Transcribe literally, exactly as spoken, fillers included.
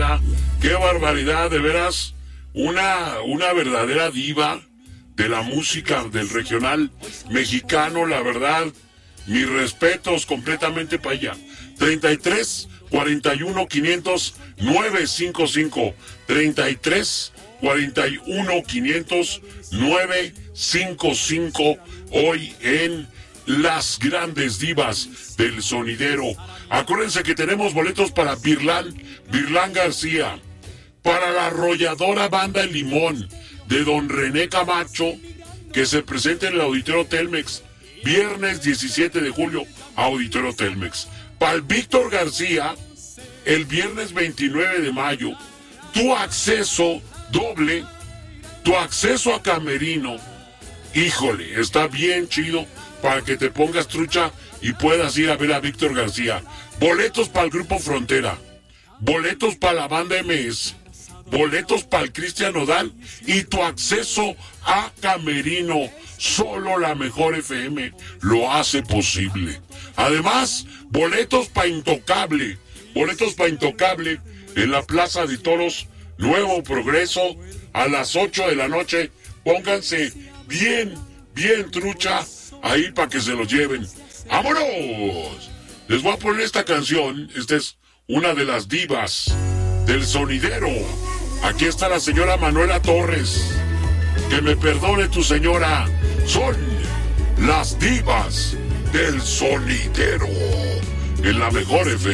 García, qué barbaridad, de veras, una, una verdadera diva de la música del regional mexicano, la verdad, mis respetos completamente para ella. treinta y tres, cuarenta y uno, quinientos, nueve cinco cinco, treinta y tres, cuarenta y uno, quinientos, nueve cinco cinco, hoy en Las Grandes Divas del Sonidero. Acuérdense que tenemos boletos para Virlán, Virlán García, para la arrolladora Banda El Limón de don René Camacho, que se presenta en el Auditorio Telmex, viernes diecisiete de julio, Auditorio Telmex. Para el Víctor García, el viernes veintinueve de mayo, tu acceso doble, tu acceso a camerino, híjole, está bien chido para que te pongas trucha y puedas ir a ver a Víctor García. Boletos para el Grupo Frontera, boletos para la Banda M S, boletos para el Cristian Nodal y tu acceso a camerino. Solo la mejor F M lo hace posible. Además, boletos para Intocable, boletos para Intocable en la Plaza de Toros Nuevo Progreso a las ocho de la noche. Pónganse bien, bien trucha ahí para que se los lleven. ¡Vámonos! Les voy a poner esta canción. Esta es una de las divas del sonidero. Aquí está la señora Manuela Torres. Que me perdone tu señora. Son las divas del sonidero en la mejor F M.